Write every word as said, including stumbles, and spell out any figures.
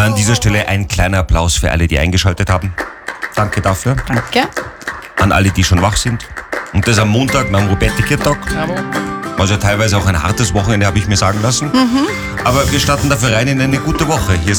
An dieser Stelle ein kleiner Applaus für alle, die eingeschaltet haben. Danke dafür. Danke. An alle, die schon wach sind. Und das am Montag, am Rupertiker-Tag. Bravo. Also teilweise auch ein hartes Wochenende, habe ich mir sagen lassen. Mhm. Aber wir starten dafür rein in eine gute Woche. Hier